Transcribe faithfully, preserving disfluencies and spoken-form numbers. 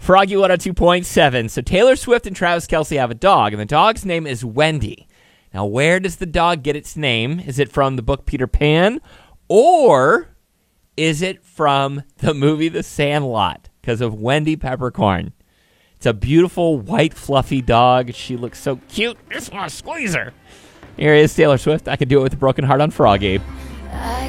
Froggy one oh two point seven. So Taylor Swift and Travis Kelce have a dog, and the dog's name is Wendy. Now, where does the dog get its name? Is it from the book Peter Pan, or is it from the movie The Sandlot because of Wendy Peppercorn? It's a beautiful, white, fluffy dog. She looks so cute. I just want to squeeze her. Here is Taylor Swift. I could do it with a broken heart on Froggy.